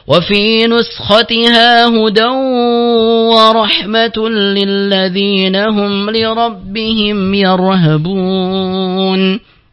وفي نسختها هدى ورحمة للذين هم لربهم يرهبون